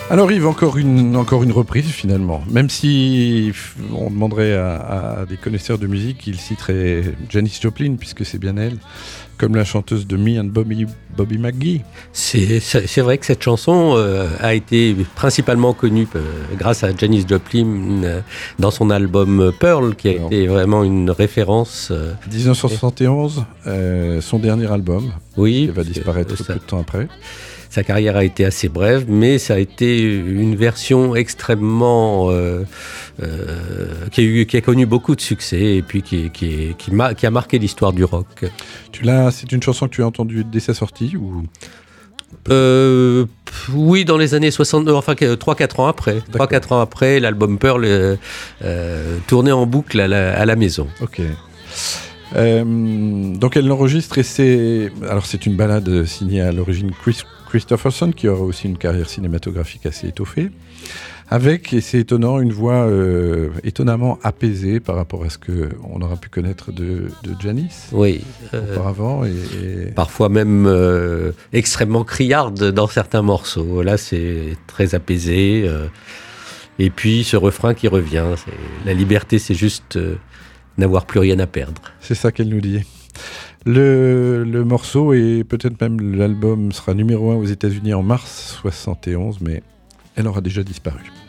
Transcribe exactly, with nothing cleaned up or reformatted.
Alors Yves, encore une, encore une reprise finalement. Même si on demanderait à, à des connaisseurs de musique, ils citeraient Janis Joplin, puisque c'est bien elle, comme la chanteuse de Me and Bobby, Bobby McGee. C'est, c'est vrai que cette chanson euh, a été principalement connue euh, grâce à Janis Joplin euh, dans son album Pearl, qui a Alors, été vraiment une référence. Euh, dix-neuf cent soixante et onze, euh, son dernier album, oui, qui va disparaître ça, peu de temps après. Sa carrière a été assez brève, mais ça a été une version extrêmement euh, euh, qui, a eu, qui a connu beaucoup de succès et puis qui, qui, qui, ma, qui a marqué l'histoire du rock. Tu l'as, c'est une chanson que tu as entendue dès sa sortie ou euh, oui, dans les années soixante, enfin trois quatre ans après. trois quatre ans après, l'album Pearl euh, euh, tournait en boucle à la, à la maison. Ok. Euh, donc elle l'enregistre et c'est... Alors c'est une ballade signée à l'origine Chris Christopherson, qui aura aussi une carrière cinématographique assez étoffée, avec, et c'est étonnant, une voix euh, étonnamment apaisée par rapport à ce qu'on aura pu connaître de, de Janis oui, euh, auparavant. Et, et... Parfois même euh, extrêmement criarde dans certains morceaux. Là, c'est très apaisé. Euh, et puis ce refrain qui revient, c'est, la liberté, c'est juste euh, n'avoir plus rien à perdre. C'est ça qu'elle nous dit. Le, le morceau et peut-être même l'album sera numéro un aux États-Unis en mars soixante et onze, mais elle aura déjà disparu.